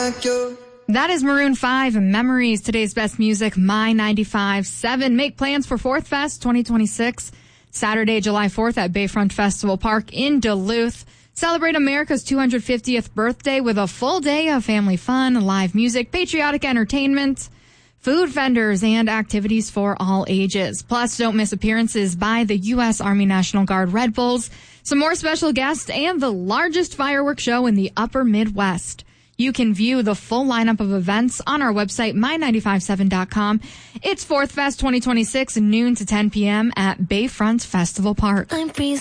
That is Maroon 5 Memories. Today's best music, My 95.7. Make plans for Fourth Fest 2026, Saturday, July 4th at Bayfront Festival Park in Duluth. Celebrate America's 250th birthday with a full day of family fun, live music, patriotic entertainment, food vendors, and activities for all ages. Plus, don't miss appearances by the U.S. Army National Guard Red Bulls, some more special guests, and the largest fireworks show in the upper Midwest. You can view the full lineup of events on our website, my957.com. It's Fourth Fest 2026, noon to 10 p.m. at Bayfront Festival Park.